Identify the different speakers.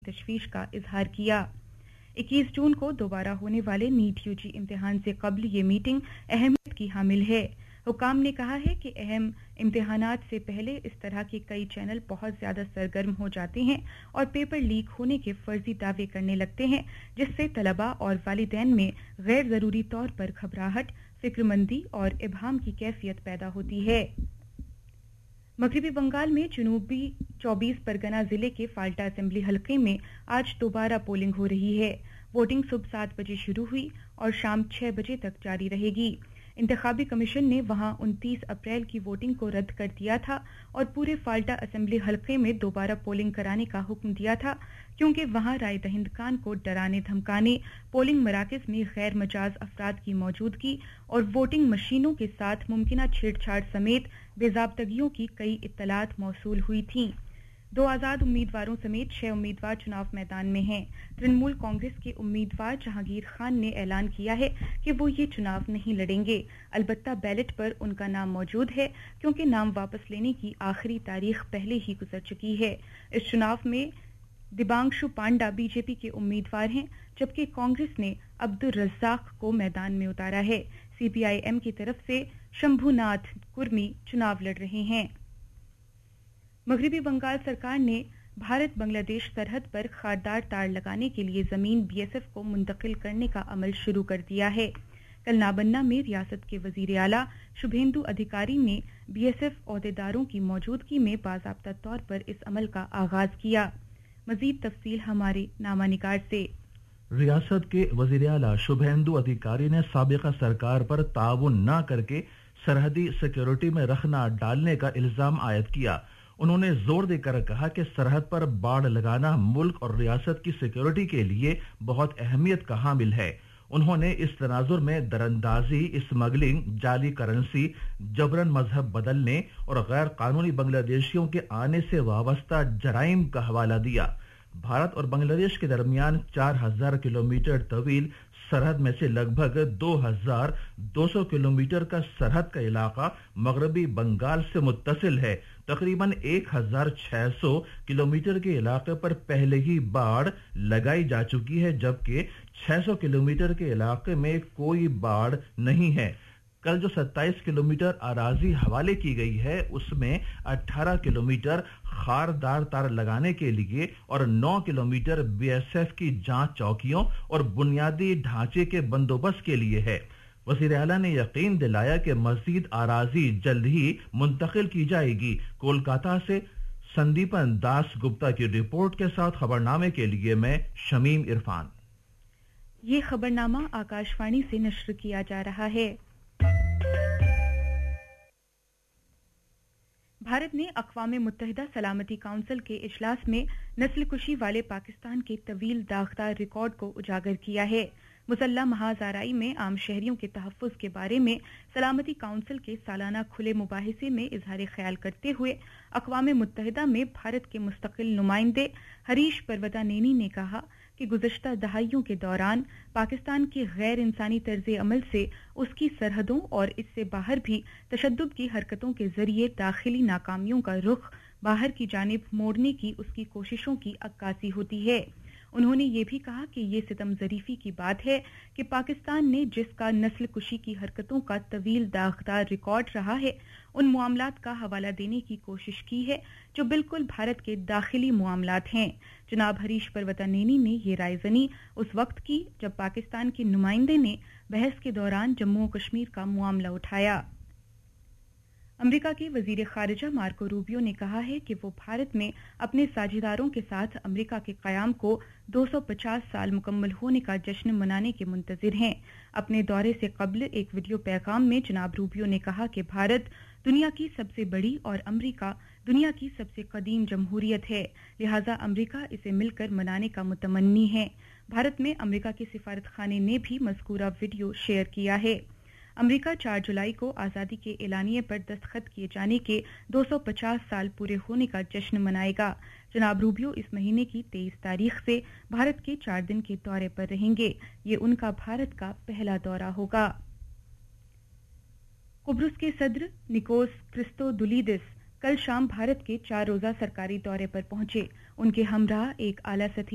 Speaker 1: तशवीश का इजहार किया। 21 जून को दोबारा होने वाले नीट यूजी इम्तिहान से कबल ये मीटिंग अहमियत की हामिल है। हुकाम ने कहा है कि अहम इम्तिहानात से पहले इस तरह के कई चैनल बहुत ज्यादा सरगर्म हो जाते हैं और पेपर लीक होने के फर्जी दावे करने लगते हैं, जिससे तलबा और वालिदैन में गैर जरूरी तौर पर घबराहट, फिक्रमंदी और इबहाम की कैफियत पैदा होती है। मगरबी बंगाल में जनूबी 24 परगना जिले के फाल्टा असेंबली हलके में आज दोबारा पोलिंग हो रही है। वोटिंग सुबह 7 बजे शुरू हुई और शाम 6 बजे तक जारी रहेगी। इंतखाबी कमीशन ने वहां 29 अप्रैल की वोटिंग को रद्द कर दिया था और पूरे फाल्टा असेंबली हलके में दोबारा पोलिंग कराने का हुक्म दिया था, क्योंकि वहां राय दहिंदकान को डराने धमकाने, पोलिंग मराकज में गैर मजाज अफराद की मौजूदगी और वोटिंग मशीनों के साथ मुमकिना छेड़छाड़ समेत बेजाब्तगियों की कई इत्तलात मौसूल हुई थीं। 2 आजाद उम्मीदवारों समेत 6 उम्मीदवार चुनाव मैदान में हैं। तृणमूल कांग्रेस के उम्मीदवार जहांगीर खान ने ऐलान किया है कि वो ये चुनाव नहीं लड़ेंगे। अलबत्ता बैलेट पर उनका नाम मौजूद है, क्योंकि नाम वापस लेने की आखिरी तारीख पहले ही गुजर चुकी है। इस चुनाव में दिबांशु पांडा बीजेपी के उम्मीदवार हैं, जबकि कांग्रेस ने अब्दुल रज्जाक को मैदान में उतारा है। सीपीआईएम की तरफ से शंभुनाथ कुर्मी चुनाव लड़ रहे हैं। मगरबी बंगाल सरकार ने भारत बांग्लादेश सरहद पर खारदार तार लगाने के लिए जमीन बीएसएफ को मुंतकिल करने का अमल शुरू कर दिया है। कल नाबन्ना में रियासत के वजीर आला शुभेंदु अधिकारी ने बीएसएफ ओहदेदारों की मौजूदगी में बाज़ाब्ता तौर पर इस अमल का आगाज किया। मजीद तफसील हमारे नामानिगार से।
Speaker 2: रियासत के वजीर आला शुभेंदु अधिकारी ने साबिका सरकार पर ताउन न करके सरहदी सिक्योरिटी में रखना डालने का इल्जाम आयद किया। उन्होंने जोर देकर कहा कि सरहद पर बाड़ लगाना मुल्क और रियासत की सिक्योरिटी के लिए बहुत अहमियत का हामिल है। उन्होंने इस तनाजुर में दरअंदाजी, स्मगलिंग, जाली करेंसी, जबरन मजहब बदलने और गैर कानूनी बांग्लादेशियों के आने से वाबस्ता जराइम का हवाला दिया। भारत और बांग्लादेश के दरमियान 4000 किलोमीटर तवील सरहद में से लगभग 2200 किलोमीटर का सरहद का इलाका मगरबी बंगाल से मुत्तसिल है। तकरीबन 1600 किलोमीटर के इलाके पर पहले ही बाड़ लगाई जा चुकी है, जबकि 600 किलोमीटर के इलाके में कोई बाड़ नहीं है। कल जो 27 किलोमीटर अराजी हवाले की गई है, उसमें 18 किलोमीटर खारदार तार लगाने के लिए और 9 किलोमीटर बीएसएफ की जांच चौकियों और बुनियादी ढांचे के बंदोबस्त के लिए है। वज़ीर आला ने यकीन दिलाया कि मजीद अराजी जल्द ही मुंतकिल की जाएगी। कोलकाता से संदीपन दास गुप्ता की रिपोर्ट के साथ खबरनामे के लिए मैं शमीम इरफान।
Speaker 1: ये खबरनामा आकाशवाणी से नश्र किया जा रहा है। भारत ने अक़वाम मुत्तहिदा सलामती काउंसिल के इजलास में नस्लकुशी वाले पाकिस्तान के तवील दागदार रिकॉर्ड को उजागर किया है। मुसल्लह महाज़ाराई में आम शहरियों के तहफ़्फ़ुज़ के बारे में सलामती काउंसिल के सालाना खुले मुबाहिसे में इजहार ख्याल करते हुए अक़वाम मुत्तहिदा में भारत के मुस्तक़िल नुमाइंदे हरीश पर्वतानेनी ने कहा कि गुज़श्ता दहाइयों के दौरान पाकिस्तान की गैर इंसानी तर्ज़े अमल से उसकी सरहदों और इससे बाहर भी तशद्दुद की हरकतों के जरिए दाखिली नाकामियों का रुख बाहर की जानिब मोड़ने की उसकी कोशिशों की अक्कासी होती है। उन्होंने ये भी कहा कि ये सितम ज़रीफ़ी की बात है कि पाकिस्तान ने जिसका नस्ल कुशी की हरकतों का तवील दागदार रिकॉर्ड रहा है, उन मामलात का हवाला देने की कोशिश की है जो बिल्कुल भारत के दाखिली मामलात हैं। जनाब हरीश पर्वतानेनी ने ये रायज़नी उस वक्त की जब पाकिस्तान के नुमाइंदे ने बहस के दौरान जम्मू और कश्मीर का मामला उठाया। अमेरिका के वजीर खारिजा मार्को रूबियो ने कहा है कि वो भारत में अपने साझेदारों के साथ अमेरिका के क़याम को 250 साल मुकम्मल होने का जश्न मनाने के मुंतज़िर हैं। अपने दौरे से कबल एक वीडियो पैगाम में जनाब रूबियो ने कहा कि भारत दुनिया की सबसे बड़ी और अमेरिका दुनिया की सबसे कदीम जमहूरियत है, लिहाजा अमेरिका इसे मिलकर मनाने का मुतमन्नी है। भारत में अमेरिका के सिफारत खाने ने भी मज़कूरा वीडियो शेयर किया है। अमेरिका 4 जुलाई को आज़ादी के एलानिये पर दस्तखत किए जाने के 250 साल पूरे होने का जश्न मनाएगा। जनाब रूबियो इस महीने की 23 तारीख से भारत के 4 दिन के दौरे पर रहेंगे। ये उनका भारत का पहला दौरा होगा। कुब्रुस के सदर निकोस क्रिस्तोदुलिदिस कल शाम भारत के 4 रोजा सरकारी दौरे पर पहुंचे। उनके हमराह एक आला सतही